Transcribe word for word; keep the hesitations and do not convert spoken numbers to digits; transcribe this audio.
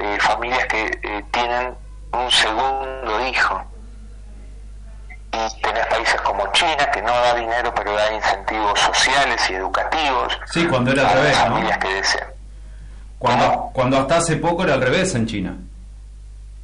eh, familias que eh, tienen un segundo hijo. Y tenés países como China, que no da dinero, pero da incentivos sociales y educativos. Sí, cuando era al a las revés, ¿no? familias que desean. Cuando, cuando hasta hace poco era al revés en China.